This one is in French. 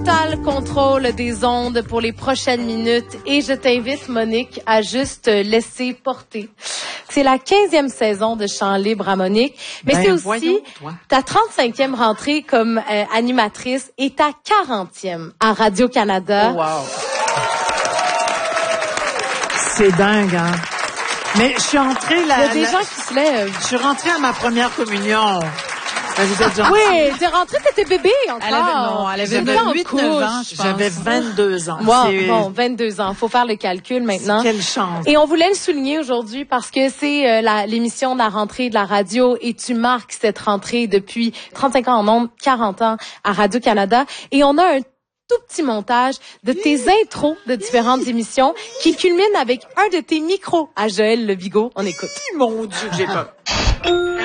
Total contrôle des ondes pour les prochaines minutes et je t'invite, Monique, à juste laisser porter. C'est la 15e saison de Chant libre à Monique, mais c'est aussi ta 35e rentrée comme animatrice et ta 40e à Radio-Canada. Oh, wow! C'est dingue, hein? Mais je suis entrée là. Il y a des gens qui se lèvent. Je suis rentrée à ma première communion. Vous êtes gentille. Oui, t'es rentrée, t'étais bébé encore. Elle avait 8-9 ans, je pense. J'avais 22 ans. Wow, bon, 22 ans. Faut faire le calcul maintenant. Quelle chance. Et on voulait le souligner aujourd'hui parce que c'est l'émission de la rentrée de la radio et tu marques cette rentrée depuis 35 ans en ondes, 40 ans à Radio-Canada. Et on a un tout petit montage de tes intros de différentes émissions qui culmine avec un de tes micros à Joël Lebigot. On écoute. Mon Dieu, j'ai peur.